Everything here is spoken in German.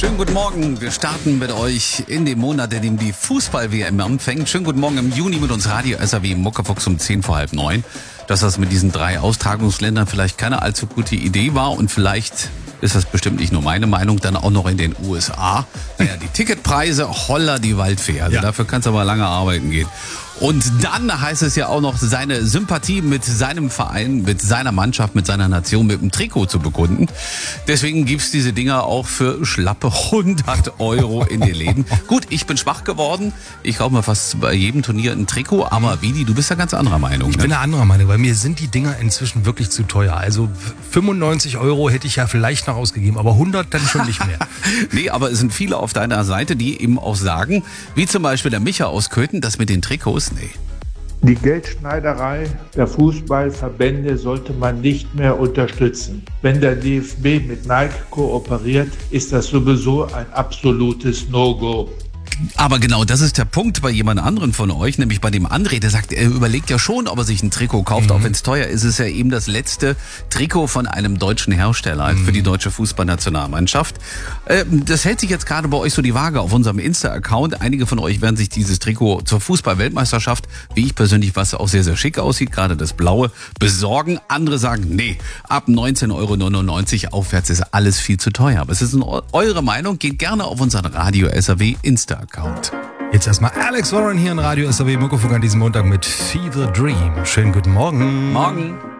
Schönen guten Morgen. Wir starten mit euch in dem Monat, in dem die Fußball-WM anfängt. Schönen guten Morgen im Juni mit uns Radio SAW Muckefuchs um 10 vor halb 9. Dass das mit diesen 3 Austragungsländern vielleicht keine allzu gute Idee war und vielleicht ist das bestimmt nicht nur meine Meinung, dann auch noch in den USA. Naja, die Ticketpreise, holla die Waldfee. Also dafür kannst du aber lange arbeiten gehen. Und dann heißt es ja auch noch, seine Sympathie mit seinem Verein, mit seiner Mannschaft, mit seiner Nation, mit dem Trikot zu bekunden. Deswegen gibt's diese Dinger auch für schlappe 100 € in den Läden. Gut, ich bin schwach geworden. Ich kaufe mir fast bei jedem Turnier ein Trikot. Aber Vidi, du bist ja ganz anderer Meinung. Ich bin eine andere Meinung, weil mir sind die Dinger inzwischen wirklich zu teuer. Also 95 € hätte ich ja vielleicht noch ausgegeben, aber 100 dann schon nicht mehr. Nee, aber es sind viele auf deiner Seite, die eben auch sagen, wie zum Beispiel der Micha aus Köthen, das mit den Trikots, nee. Die Geldschneiderei der Fußballverbände sollte man nicht mehr unterstützen. Wenn der DFB mit Nike kooperiert, ist das sowieso ein absolutes No-Go. Aber genau das ist der Punkt bei jemand anderen von euch, nämlich bei dem André, der sagt, er überlegt ja schon, ob er sich ein Trikot kauft, auch wenn es teuer ist. Es ist ja eben das letzte Trikot von einem deutschen Hersteller für die deutsche Fußballnationalmannschaft. Das hält sich jetzt gerade bei euch so die Waage auf unserem Insta-Account. Einige von euch werden sich dieses Trikot zur Fußball-Weltmeisterschaft, wie ich persönlich, was auch sehr, sehr schick aussieht, gerade das Blaue, besorgen. Andere sagen, nee, ab 19,99 € aufwärts ist alles viel zu teuer. Aber es ist eure Meinung, geht gerne auf unseren Radio SAW Insta-Account. Jetzt erstmal Alex Warren hier in Radio SAW Muckefuchs an diesem Montag mit Fever Dream. Schönen guten Morgen. Morgen.